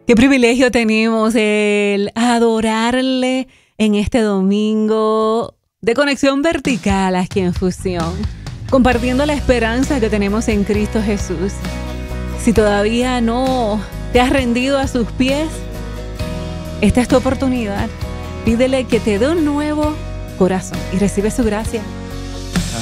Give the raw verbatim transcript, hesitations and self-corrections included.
Qué privilegio tenemos el adorarle en este domingo de conexión vertical aquí en Fusión, compartiendo la esperanza que tenemos en Cristo Jesús. Si todavía no te has rendido a sus pies, esta es tu oportunidad. Pídele que te dé un nuevo corazón y recibe su gracia.